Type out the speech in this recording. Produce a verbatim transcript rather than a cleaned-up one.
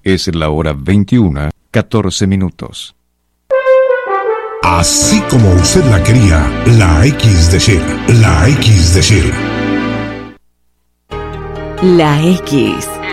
Es la hora veintiuna, catorce minutos. Así como usted la quería, la X de Shell, la X de Shell. La X